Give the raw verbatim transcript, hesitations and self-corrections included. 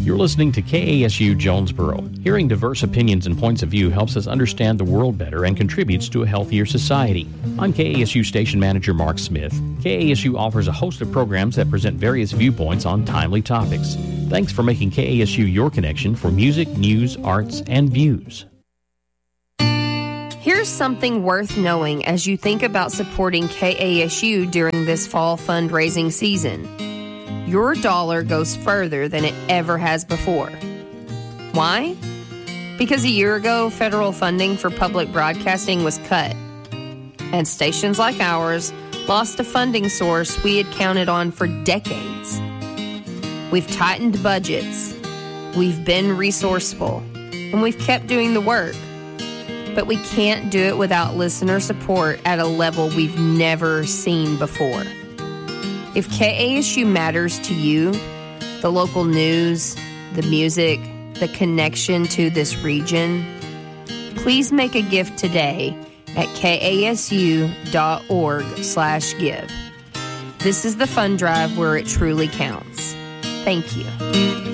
You're listening to K A S U Jonesboro. Hearing diverse opinions and points of view helps us understand the world better and contributes to a healthier society. I'm K A S U Station Manager Mark Smith. K A S U offers a host of programs that present various viewpoints on timely topics. Thanks for making K A S U your connection for music, news, arts, and views. Here's something worth knowing as you think about supporting K A S U during this fall fundraising season. Your dollar goes further than it ever has before. Why? Because a year ago, federal funding for public broadcasting was cut, and stations like ours lost a funding source we had counted on for decades. We've tightened budgets, we've been resourceful, and we've kept doing the work. But we can't do it without listener support at a level we've never seen before. If K A S U matters to you, the local news, the music, the connection to this region, please make a gift today at kasu.org slash give. This is the fund drive where it truly counts. Thank you.